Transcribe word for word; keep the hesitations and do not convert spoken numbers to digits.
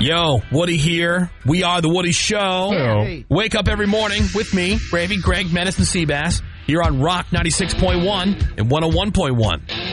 Yo, Woody here. We are the Woody Show. Hey. Wake up every morning with me, Gravy, Greg, Menace, and Seabass, here on Rock ninety-six point one and one oh one point one.